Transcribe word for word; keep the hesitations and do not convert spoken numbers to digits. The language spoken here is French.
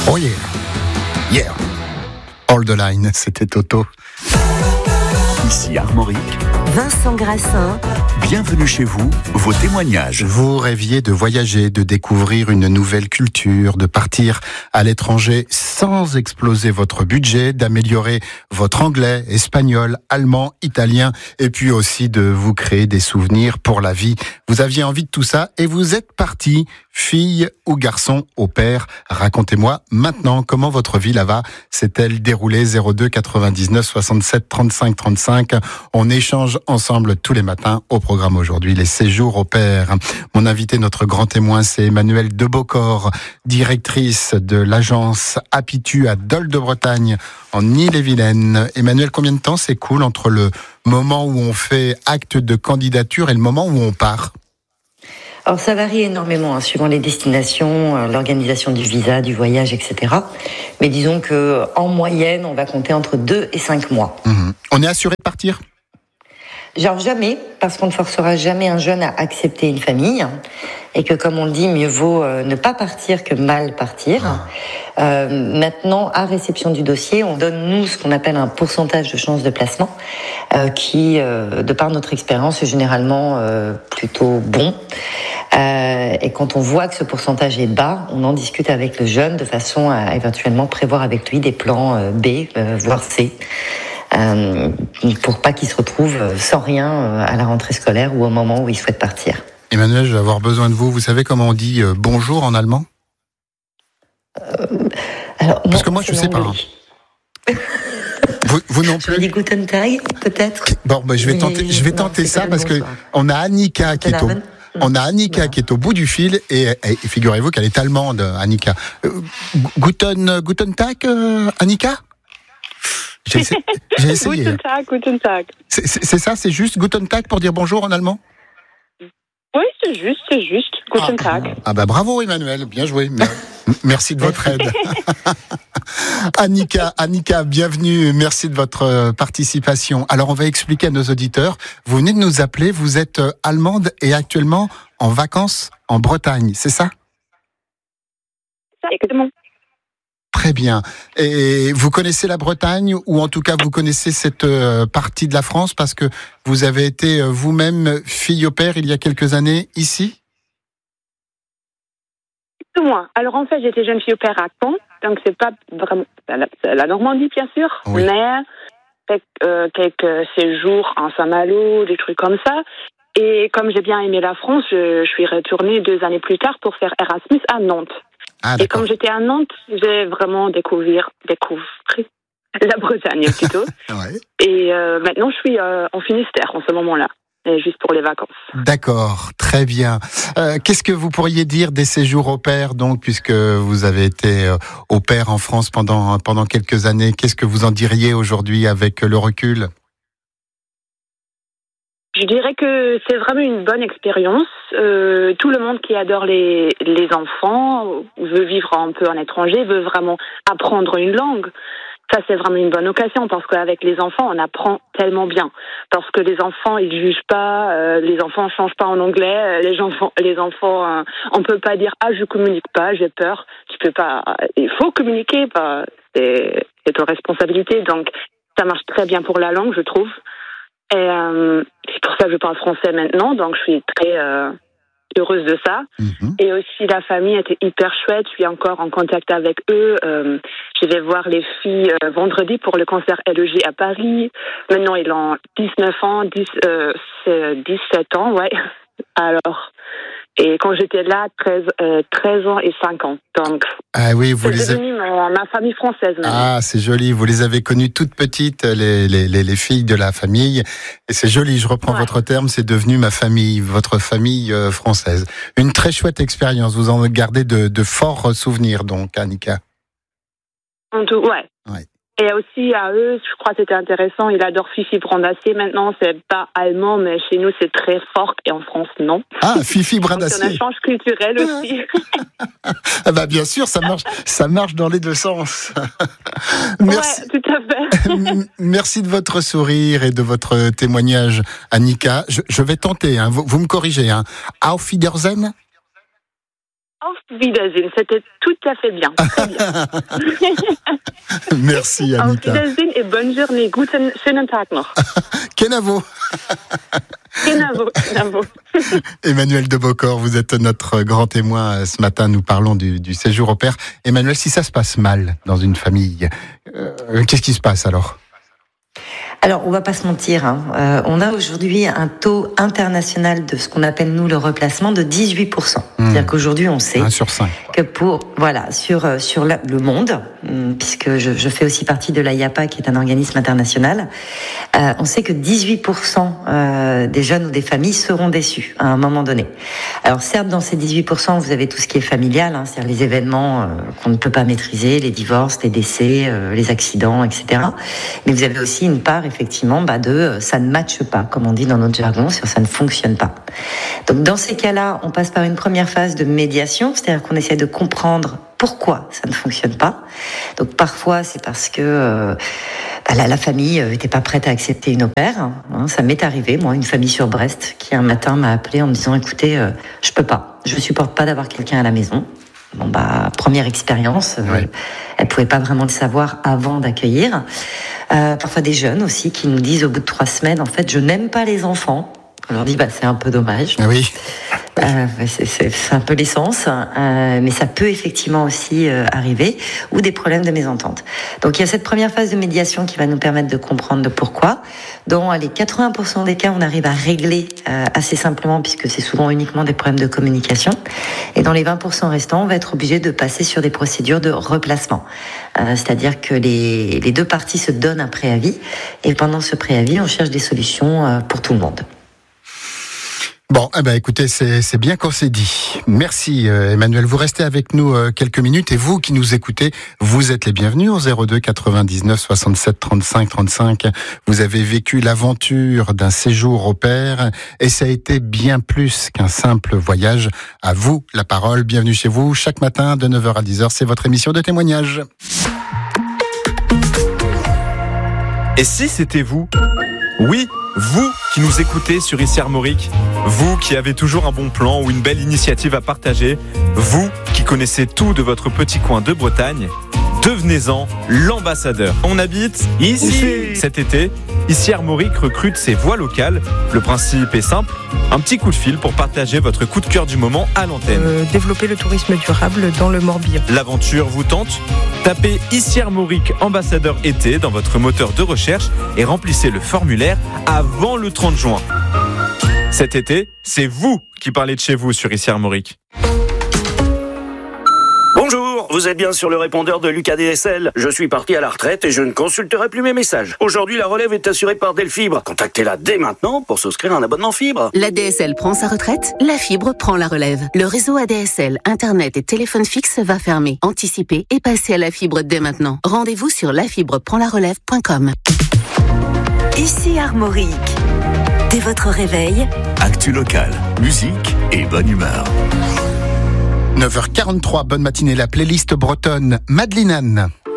Oh yeah, yeah. All the line, c'était Toto. Ici Armorique, Vincent Grassin. Bienvenue chez vous, vos témoignages. Vous rêviez de voyager, de découvrir une nouvelle culture, de partir à l'étranger sans exploser votre budget, d'améliorer votre anglais, espagnol, allemand, italien, et puis aussi de vous créer des souvenirs pour la vie. Vous aviez envie de tout ça et vous êtes parti, fille ou garçon, au pair. Racontez-moi maintenant comment votre vie là-bas s'est-elle déroulée. Zéro deux quatre-vingt-dix-neuf soixante-sept trente-cinq trente-cinq. On échange ensemble tous les matins au programme aujourd'hui, les séjours au pair. Mon invité, notre grand témoin, c'est Emmanuelle Debocor, directrice de l'agence Apitu à Dol de Bretagne, en Ille-et-Vilaine. Emmanuelle, combien de temps s'écoule entre le moment où on fait acte de candidature et le moment où on part ? Alors ça varie énormément, hein, suivant les destinations, euh, l'organisation du visa, du voyage, et cetera. Mais disons que en moyenne, on va compter entre deux et cinq mois. Mmh. On est assuré de partir ? Genre jamais, parce qu'on ne forcera jamais un jeune à accepter une famille, et que comme on le dit, mieux vaut euh, ne pas partir que mal partir. Ah. Euh, maintenant, à réception du dossier, on donne nous ce qu'on appelle un pourcentage de chance de placement, euh, qui, euh, de par notre expérience, est généralement euh, plutôt bon. Euh, et quand on voit que ce pourcentage est bas, on en discute avec le jeune de façon à éventuellement prévoir avec lui des plans euh, B, euh, voire C. Euh, pour pas qu'il se retrouve sans rien à la rentrée scolaire ou au moment où il souhaite partir. Emmanuelle, je vais avoir besoin de vous. Vous savez comment on dit euh, bonjour en allemand ? euh, alors, Parce non, que moi, je ne sais pas. Hein. vous, vous non plus ? Je dis Guten Tag, peut-être. Bon, ben, je vais tenter, je vais tenter non, ça parce que on a Annika qui est au, on a Annika voilà. qui est au bout du fil et, et, et figurez-vous qu'elle est allemande, Annika. Euh, guten, guten Tag, euh, Annika ? J'ai essayé. J'ai essayé. Guten Tag, guten Tag. C'est, c'est, c'est ça, c'est juste Guten Tag pour dire bonjour en allemand ? Oui, c'est juste, c'est juste. Guten ah, Tag. Ah bah bravo Emmanuelle, bien joué. Merci de votre aide. Annika, Annika, bienvenue. Merci de votre participation. Alors on va expliquer à nos auditeurs. Vous venez de nous appeler. Vous êtes allemande et actuellement en vacances en Bretagne, c'est ça ? Exactement. Très bien. Et vous connaissez la Bretagne, ou en tout cas vous connaissez cette partie de la France parce que vous avez été vous-même fille au pair il y a quelques années ici ? Tout moins. Alors en fait, j'étais jeune fille au pair à Caen, donc c'est pas vraiment la, la Normandie bien sûr, oui. mais quelques, euh, quelques séjours en Saint-Malo, des trucs comme ça. Et comme j'ai bien aimé la France, je, je suis retournée deux années plus tard pour faire Erasmus à Nantes. Ah, et comme j'étais à Nantes, j'ai vraiment découvert, découvert la Bretagne plutôt. ouais. Et euh, maintenant, je suis euh, en Finistère en ce moment-là, et juste pour les vacances. D'accord, très bien. Euh, qu'est-ce que vous pourriez dire des séjours au pair, donc, puisque vous avez été euh, au pair en France pendant pendant quelques années? Qu'est-ce que vous en diriez aujourd'hui avec le recul? Je dirais que c'est vraiment une bonne expérience. Euh, tout le monde qui adore les, les enfants, veut vivre un peu en étranger, veut vraiment apprendre une langue. Ça, c'est vraiment une bonne occasion parce qu'avec les enfants, on apprend tellement bien. Parce que les enfants, ils jugent pas, euh, les enfants changent pas en anglais, les enfants, les enfants, euh, on peut pas dire ah je communique pas, j'ai peur. Tu peux pas, il faut communiquer, bah, c'est, c'est ta responsabilité. Donc, ça marche très bien pour la langue, je trouve. Et euh, c'est pour ça que je parle français maintenant, donc je suis très euh, heureuse de ça. Mmh. Et aussi, la famille était hyper chouette, je suis encore en contact avec eux. Euh, je vais voir les filles euh, vendredi pour le concert L E G à Paris. Maintenant, ils ont dix-neuf ans, dix, euh, dix-sept ans, ouais. Alors, et quand j'étais là, treize, euh, treize ans et cinq ans. Donc, ah oui, vous c'est les devenu avez... ma, ma famille française maintenant. Ah, c'est joli. Vous les avez connues toutes petites, les, les, les, les filles de la famille. Et c'est joli, je reprends ouais. votre terme, c'est devenu ma famille, votre famille euh, française. Une très chouette expérience. Vous en gardez de, de forts souvenirs, donc, Annika. En tout, ouais. ouais. Et aussi, à eux, je crois que c'était intéressant, il adore Fifi Brandacier. Maintenant, c'est pas allemand, mais chez nous, c'est très fort. Et en France, non. Ah, Fifi Brandacier. Donc, on a un échange culturel aussi. Ah bah, bien sûr, ça marche, ça marche dans les deux sens. Merci. Ouais, tout à fait. Merci de votre sourire et de votre témoignage, Annika. Je, je vais tenter, hein. vous, vous me corrigez. Hein. Auf Wiedersehen. Auf Wiedersehen, c'était tout à fait bien. Très bien. Merci, Anita. Auf Wiedersehen et bonne journée. Guten, schönen Tag noch. Kenavo. Kenavo, Kenavo. Emmanuel de Beaucorps, vous êtes notre grand témoin ce matin. Nous parlons du, du séjour au père. Emmanuel, si ça se passe mal dans une famille, euh, qu'est-ce qui se passe alors ? Alors, on va pas se mentir, hein. euh, on a aujourd'hui un taux international de ce qu'on appelle, nous, le replacement de dix-huit pour cent. Mmh. C'est-à-dire qu'aujourd'hui, on sait un sur cinq. que pour, voilà, sur, sur la, le monde, puisque je, je fais aussi partie de l'A I A P A, qui est un organisme international, euh, on sait que dix-huit pour cent euh, des jeunes ou des familles seront déçus à un moment donné. Alors, certes, dans ces dix-huit pour cent, vous avez tout ce qui est familial, hein, c'est-à-dire les événements euh, qu'on ne peut pas maîtriser, les divorces, les décès, euh, les accidents, et cetera. Mais vous avez aussi une part, effectivement, bah de ça ne matche pas, comme on dit dans notre jargon, ça ne fonctionne pas. Donc dans ces cas-là, on passe par une première phase de médiation, c'est-à-dire qu'on essaie de comprendre pourquoi ça ne fonctionne pas. Donc parfois c'est parce que euh, bah, la, la famille n'était pas prête à accepter une au pair. Hein. Ça m'est arrivé, moi, une famille sur Brest qui un matin m'a appelé en me disant écoutez, euh, je peux pas, je supporte pas d'avoir quelqu'un à la maison. Bon bah première expérience, euh, oui. Elle pouvait pas vraiment le savoir avant d'accueillir. Euh, parfois des jeunes aussi qui nous disent au bout de trois semaines, en fait, je n'aime pas les enfants. On leur dit bah c'est un peu dommage. Oui. Euh, c'est, c'est, c'est un peu l'essence, euh, mais ça peut effectivement aussi euh, arriver, ou des problèmes de mésentente. Donc il y a cette première phase de médiation qui va nous permettre de comprendre le pourquoi. Dans les quatre-vingts pour cent des cas, on arrive à régler euh, assez simplement, puisque c'est souvent uniquement des problèmes de communication. Et dans les vingt pour cent restants, on va être obligé de passer sur des procédures de replacement. Euh, c'est-à-dire que les, les deux parties se donnent un préavis, et pendant ce préavis, on cherche des solutions euh, pour tout le monde. Bon, eh ben, écoutez, c'est, c'est bien qu'on s'est dit. Merci, euh, Emmanuel. Vous restez avec nous euh, quelques minutes, et vous qui nous écoutez, vous êtes les bienvenus au zéro deux quatre-vingt-dix-neuf soixante-sept trente-cinq trente-cinq. Vous avez vécu l'aventure d'un séjour au pair, et ça a été bien plus qu'un simple voyage. À vous la parole. Bienvenue chez vous. Chaque matin de neuf heures à dix heures, c'est votre émission de témoignage. Et si c'était vous ? Oui, vous qui nous écoutez sur Ici Armorique, vous qui avez toujours un bon plan ou une belle initiative à partager, vous qui connaissez tout de votre petit coin de Bretagne, devenez-en l'ambassadeur. On habite ici. ici. Cet été, Ici Armorique recrute ses voix locales. Le principe est simple, un petit coup de fil pour partager votre coup de cœur du moment à l'antenne. Euh, développer le tourisme durable dans le Morbihan. L'aventure vous tente ? Tapez Ici Armorique ambassadeur été dans votre moteur de recherche et remplissez le formulaire avant le trente juin. Cet été, c'est vous qui parlez de chez vous sur Ici Armorique. Bonjour, vous êtes bien sur le répondeur de Lucas D S L. Je suis parti à la retraite et je ne consulterai plus mes messages. Aujourd'hui, la relève est assurée par Delfibre. Contactez-la dès maintenant pour souscrire un abonnement fibre. La D S L prend sa retraite, la fibre prend la relève. Le réseau A D S L, Internet et téléphone fixe va fermer. Anticipez et passez à la fibre dès maintenant. Rendez-vous sur la fibre prend la relève point com. Ici Armorique. Dès votre réveil, Actu locale, musique et bonne humeur. neuf heures quarante-trois, bonne matinée, la playlist bretonne Madeleine Anne.